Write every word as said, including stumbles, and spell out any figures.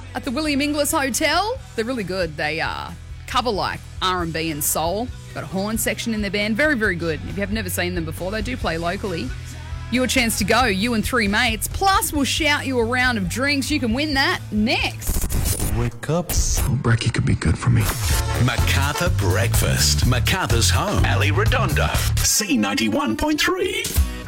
at the William Inglis Hotel. They're really good. They uh, cover like R and B and soul. Got a horn section in their band. Very, very good. If you have never seen them before, they do play locally. Your chance to go, you and three mates. Plus, we'll shout you a round of drinks. You can win that next. Wake up. Oh, brekkie could be good for me. Macarthur Breakfast. Macarthur's home. Ali Redondo. C ninety-one point three.